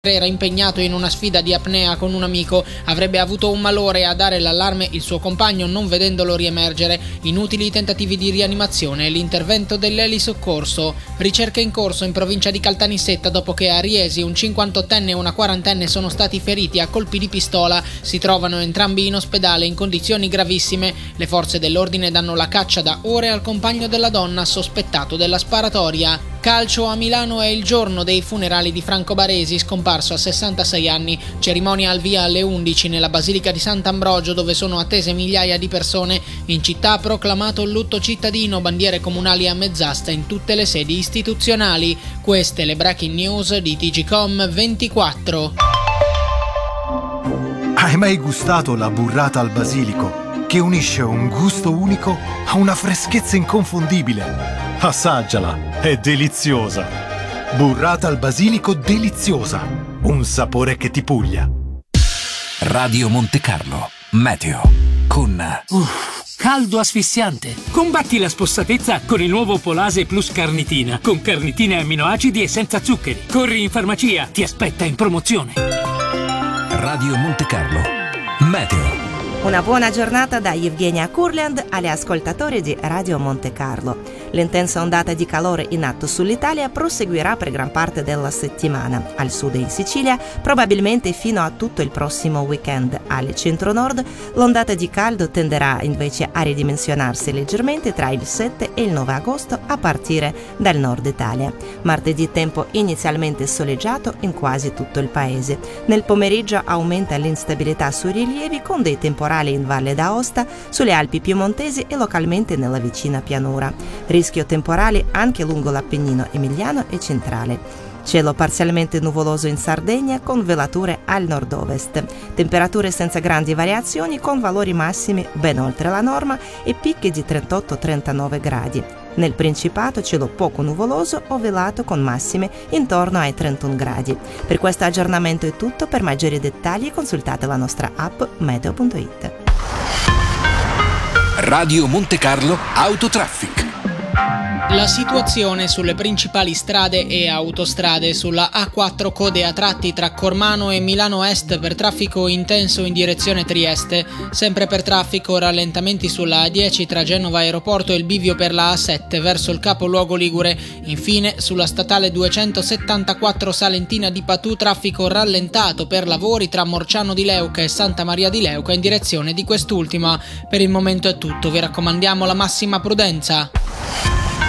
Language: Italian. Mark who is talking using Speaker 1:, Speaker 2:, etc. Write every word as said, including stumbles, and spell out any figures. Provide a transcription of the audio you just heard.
Speaker 1: Era impegnato in una sfida di apnea con un amico, avrebbe avuto un malore. A dare l'allarme il suo compagno, non vedendolo riemergere. Inutili tentativi di rianimazione e l'intervento dell'elisoccorso. Ricerche in corso in provincia di Caltanissetta dopo che a Riesi un cinquantottenne e una quarantenne sono stati feriti a colpi di pistola. Si trovano entrambi in ospedale in condizioni gravissime. Le forze dell'ordine danno la caccia da ore al compagno della donna sospettato della sparatoria. Calcio a Milano è il giorno dei funerali di Franco Baresi, scomparso a sessantasei anni. Cerimonia al via alle undici nella Basilica di Sant'Ambrogio, dove sono attese migliaia di persone. In città ha proclamato il lutto cittadino, bandiere comunali a mezz'asta in tutte le sedi istituzionali. Queste le breaking news di T G Com ventiquattro.
Speaker 2: Hai mai gustato la burrata al basilico, che unisce un gusto unico a una freschezza inconfondibile? Assaggiala, è deliziosa. Burrata al basilico deliziosa, un sapore che ti puglia.
Speaker 3: Radio Monte Carlo, meteo, con...
Speaker 4: Uff, caldo asfissiante. Combatti la spossatezza con il nuovo Polase Plus Carnitina, con carnitine e amminoacidi e senza zuccheri. Corri in farmacia, ti aspetta in promozione.
Speaker 3: Radio Monte Carlo, meteo.
Speaker 5: Una buona giornata da Evgenia Kurland agli ascoltatori di Radio Monte Carlo. L'intensa ondata di calore in atto sull'Italia proseguirà per gran parte della settimana. Al sud e in Sicilia, probabilmente fino a tutto il prossimo weekend. Al centro-nord, l'ondata di caldo tenderà invece a ridimensionarsi leggermente tra il sette e il nove agosto a partire dal nord Italia. Martedì tempo inizialmente soleggiato in quasi tutto il paese. Nel pomeriggio aumenta l'instabilità sui rilievi con dei temporali in Valle d'Aosta, sulle Alpi piemontesi e localmente nella vicina pianura. Rischio temporale anche lungo l'Appennino emiliano e centrale. Cielo parzialmente nuvoloso in Sardegna con velature al nord-ovest. Temperature senza grandi variazioni con valori massimi ben oltre la norma e picchi di trentotto trentanove gradi. Nel Principato cielo poco nuvoloso o velato con massime intorno ai trentuno gradi. Per questo aggiornamento è tutto. Per maggiori dettagli consultate la nostra app meteo punto it.
Speaker 3: Radio Monte Carlo Autotraffic.
Speaker 1: La situazione sulle principali strade e autostrade: sulla A quattro code a tratti tra Cormano e Milano Est per traffico intenso in direzione Trieste, sempre per traffico rallentamenti sulla A dieci tra Genova Aeroporto e il bivio per la A sette verso il capoluogo ligure. Infine sulla statale duecentosettantaquattro Salentina di Patù traffico rallentato per lavori tra Morciano di Leuca e Santa Maria di Leuca in direzione di quest'ultima. Per il momento è tutto, vi raccomandiamo la massima prudenza.